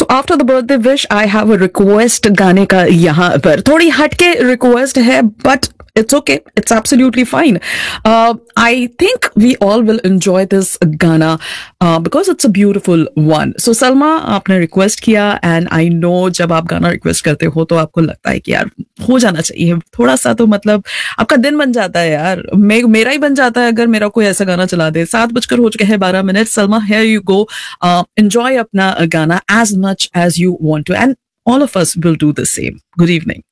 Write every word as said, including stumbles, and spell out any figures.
After the birthday wish I have a request गाने का यहाँ पर थोड़ी हटके रिक्वेस्ट है but it's okay, it's absolutely fine. uh, I think we all will enjoy this Gana uh, because it's a beautiful one. So Salma, आपने request किया and I know जब आप गाना request करते हो तो आपको लगता है कि यार हो जाना चाहिए थोड़ा सा, तो मतलब आपका दिन बन जाता है यार, मे, मेरा ही बन जाता है अगर मेरा कोई ऐसा गाना चला दे. सात बजकर हो चुके हैं बारह minute. Salma, here you go. uh, enjoy अपना गाना as much as you want to and all of us will do the same. Good evening.